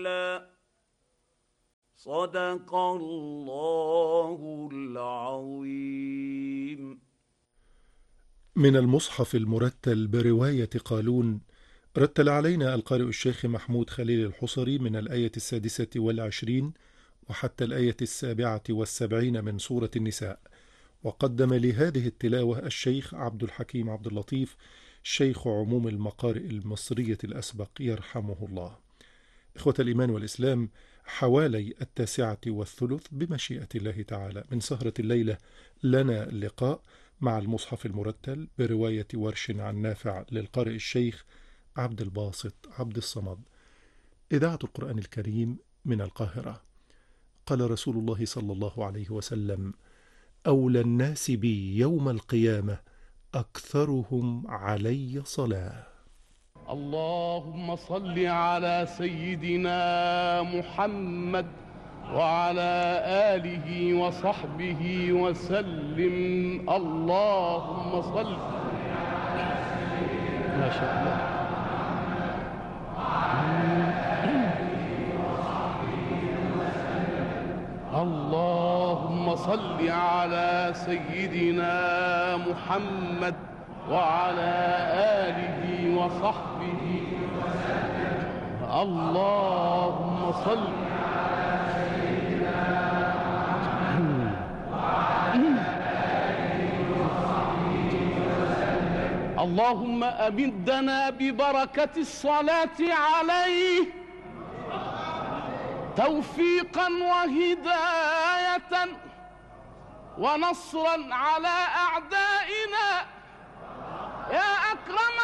صدق الله العظيم. من المصحف المرتل برواية قالون، رتل علينا القارئ الشيخ محمود خليل الحصري من الآية 26 وحتى الآية 77 من سورة النساء. وقدم لهذه التلاوة الشيخ عبد الحكيم عبد اللطيف، شيخ عموم المقارئ المصرية الأسبق يرحمه الله. إخوة الإيمان والإسلام، حوالي 9:30 بمشيئة الله تعالى من سهرة الليلة لنا اللقاء مع المصحف المرتل برواية ورش عن نافع للقارئ الشيخ عبد الباسط عبد الصمد. إذاعة القرآن الكريم من القاهرة. قال رسول الله صلى الله عليه وسلم: أولى الناس بي يوم القيامة أكثرهم علي صلاة. اللهم صل على سيدنا محمد وعلى آله وصحبه وسلم. اللهم صل. ما شاء الله. اللهم صل على سيدنا محمد وعلى آله وصحبه وسلم. اللهم صل على سيدنا محمد وعلى آله وصحبه وسلم. اللهم أمدنا ببركة الصلاة عليه توفيقا وهداية ونصرا على أعدائنا يا أكرم